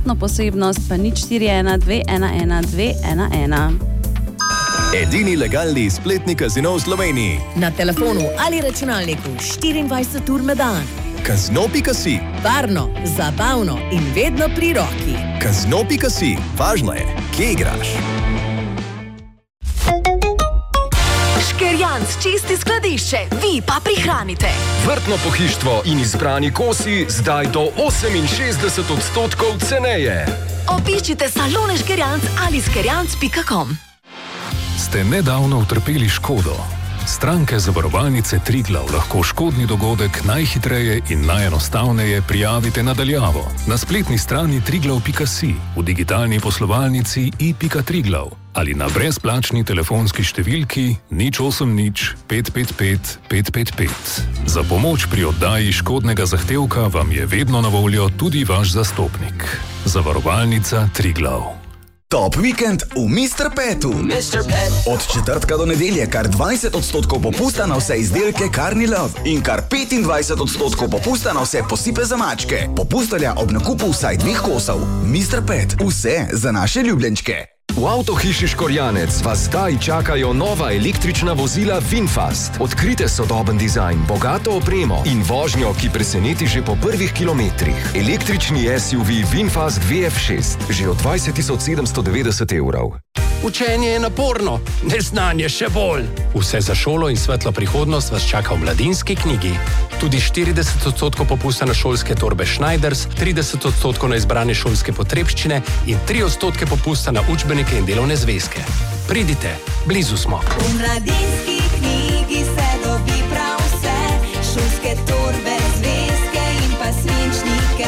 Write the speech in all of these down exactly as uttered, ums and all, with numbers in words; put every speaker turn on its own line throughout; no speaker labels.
dodatno posebnost pa nič štiri ena dve ena ena dve ena ena.
Edini legalni spletni kazino v Sloveniji.
Na telefonu ali računalniku štiriindvajset ur na dan.
Kazino pika si.
Varno, zabavno in vedno pri roki.
Kazino pika si. Važno je, kje igraš.
Škerjanc čisti skladišče, vi pa prihranite.
Vrtno pohištvo in izbrani kosi zdaj do oseminšestdeset odstotkov ceneje.
Obiščite salone Škerjanc ali škerjanc pika com.
Ste nedavno utrpeli škodo? Stranke zavarovalnice Triglav lahko škodni dogodek najhitreje in najenostavneje prijavite nadaljavo na spletni strani triglav pika si, v digitalni poslovalnici i pika triglav ali na brezplačni telefonski številki nič osem nič pet pet pet pet pet pet. Za pomoč pri oddaji škodnega zahtevka vam je vedno na voljo tudi vaš zastopnik. Zavarovalnica Triglav.
Top vikend v mister Petu. mister Pet. Od četrtka do nedelje kar dvajset odstotkov popusta na vse izdelke Carni Love in kar petindvajset odstotkov popusta na vse posipe za mačke. Popust velja ob nakupu vsaj dveh kosov. mister Pet. Vse za naše ljubljenčke.
V Avtohiši Škorjanec vas zdaj čakajo nova električna vozila VinFast. Odkrite sodoben dizajn, bogato opremo in vožnjo, ki preseneti že po prvih kilometrih. Električni S U V VinFast V F šest, že od dvajset tisoč sedemsto devetdeset evrov.
Učenje je naporno, neznanje še bolj. Vse za šolo in svetlo prihodnost vas čaka v Mladinski knjigi. Tudi štirideset odstotkov popusta na šolske torbe Schneiders, trideset odstotkov na izbrane šolske potrebščine in tri odstotke popusta na učbenike in delovne zvezke. Pridite, blizu smo.
V Mladinski knjigi se dobi prav vse, šolske torbe, zvezke in pa svinčnike.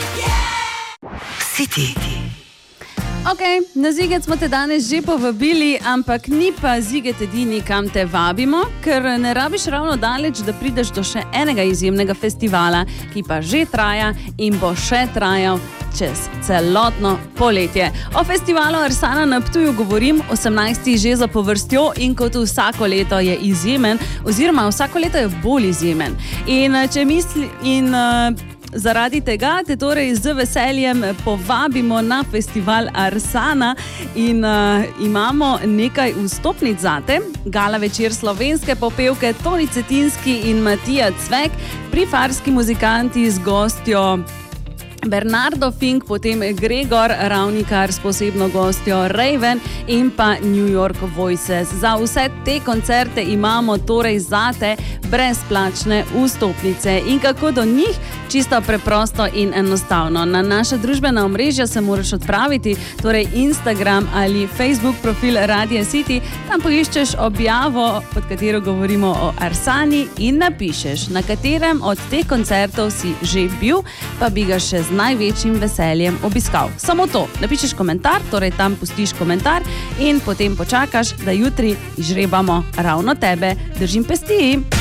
City.
Ok, na Ziget smo te danes že povabili, ampak ni pa Ziget edini, kam te vabimo, ker ne rabiš ravno daleč, da prideš do še enega izjemnega festivala, ki pa že traja in bo še trajal čez celotno poletje. O festivalu Arsana na Ptuju govorim, osemnajsti že zapovrstjo in kot vsako leto je izjemen, oziroma vsako leto je bolj izjemen. In če misli... In, uh, Zaradi tega te torej z veseljem povabimo na festival Arsana in uh, imamo nekaj vstopnic zate. Gala večer slovenske popevke Toni Cetinski in Matija Cvek, prifarski muzikanti z gostjo Bernardo Fink, potem Gregor Ravnikar s posebno gostjo Raven in pa New York Voices. Za vse te koncerte imamo torej zate brezplačne vstopnice. In kako do njih? Čisto preprosto in enostavno. Na naša družbena omrežja se moraš odpraviti, torej Instagram ali Facebook profil Radio City, tam poiščeš objavo, pod katero govorimo o Arsani in napišeš, na katerem od teh koncertov si že bil, pa bi ga še z največjim veseljem obiskal. Samo to, napišeš komentar, torej tam pustiš komentar in potem počakaš, da jutri izžrebamo ravno tebe. Držim pesti!